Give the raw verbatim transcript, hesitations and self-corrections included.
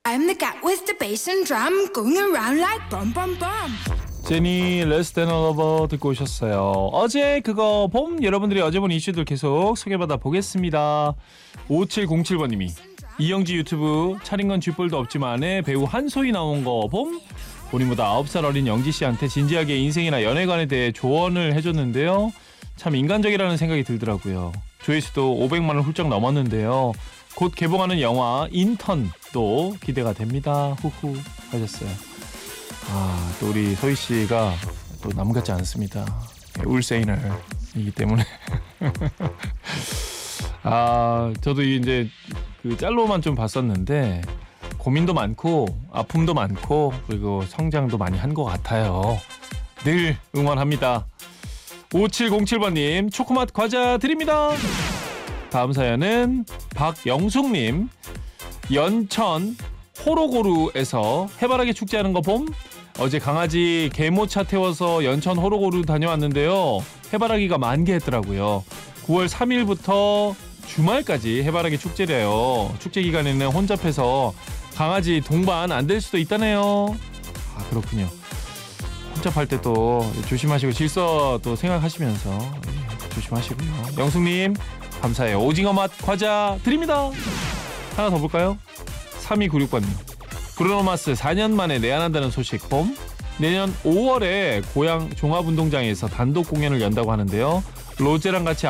I'm the cat with the bass and drum going around like bum bum bum. 제니 Less Than a Lover 듣고 오셨어요. 어제 그거 봄 여러분들이 어제 본 이슈들 계속 소개받아 보겠습니다. 오칠공칠 번님이 이영지 유튜브 차린 건 쥐뿔도 없지만에 배우 한소희 나온 거 봄? 본인보다 아홉 살 어린 영지씨한테 진지하게 인생이나 연애관에 대해 조언을 해줬는데요. 참 인간적이라는 생각이 들더라고요. 조회수도 오백만 원 훌쩍 넘었는데요. 곧 개봉하는 영화 인턴도 기대가 됩니다. 후후 하셨어요. 아, 또 우리 소희 씨가 또 남 같지 않습니다. 울세이너이기 때문에. 아, 저도 이제 그 짤로만 좀 봤었는데 고민도 많고 아픔도 많고 그리고 성장도 많이 한 것 같아요. 늘 응원합니다. 오칠공칠 번님 초코맛 과자 드립니다. 다음 사연은 박영숙님. 연천 호로고루에서 해바라기 축제하는 거 봄? 어제 강아지 개모차 태워서 연천 호로고루 다녀왔는데요. 해바라기가 만개했더라고요. 구월 삼일부터 주말까지 해바라기 축제래요. 축제 기간에는 혼잡해서 강아지 동반 안 될 수도 있다네요. 아, 그렇군요. 혼잡할 때 또 조심하시고 질서 또 생각하시면서 예, 조심하시고요. 영숙님 감사해요. 오징어 맛 과자 드립니다. 하나 더 볼까요? 삼이구육 번님. 브루노마스 사 년 만에 내한한다는 소식 봄? 내년 오월에 고향 종합운동장에서 단독 공연을 연다고 하는데요. 로제랑 같이